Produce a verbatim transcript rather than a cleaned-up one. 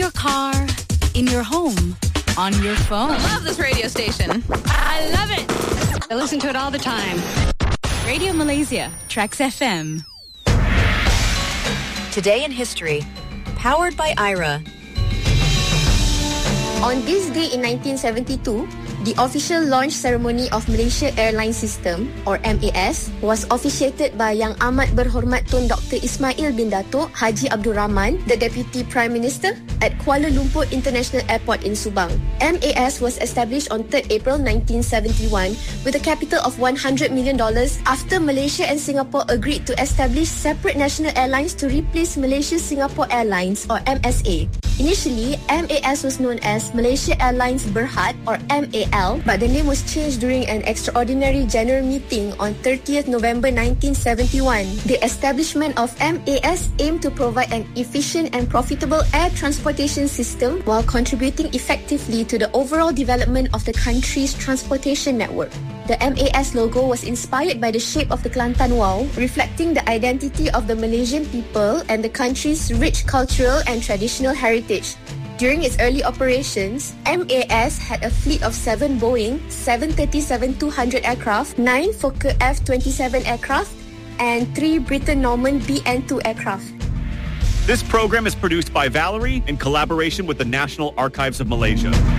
your car, in your home, on your phone. I love this radio station. I love it. I listen to it all the time. Radio Malaysia, Trax F M. Today in History, powered by I R A. On this day in nineteen seventy-two, the official launch ceremony of Malaysia Airlines System, or M A S, was officiated by Yang Amat Berhormat Tun Doctor Ismail bin Datuk Haji Abdul Rahman, the Deputy Prime Minister, at Kuala Lumpur International Airport in Subang. M A S was established on third April nineteen seventy-one with a capital of one hundred million dollars after Malaysia and Singapore agreed to establish separate national airlines to replace Malaysia Singapore Airlines, or M S A. Initially, M A S was known as Malaysia Airlines Berhad, or M A L, but the name was changed during an extraordinary general meeting on thirtieth November nineteen seventy-one. The establishment of M A S aimed to provide an efficient and profitable air transportation system while contributing effectively to the overall development of the country's transportation network. The M A S logo was inspired by the shape of the Kelantan Wau, reflecting the identity of the Malaysian people and the country's rich cultural and traditional heritage. During its early operations, M A S had a fleet of seven Boeing seven thirty-seven two hundred aircraft, nine Fokker F twenty-seven aircraft, and three Britten-Norman B N two aircraft. This program is produced by Valerie in collaboration with the National Archives of Malaysia.